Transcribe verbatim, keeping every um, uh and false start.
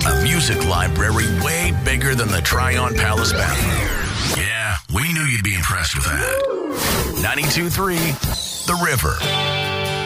A music library way bigger than the Tryon Palace bathroom. Yeah, we knew you'd be impressed with that. ninety-two point three The River.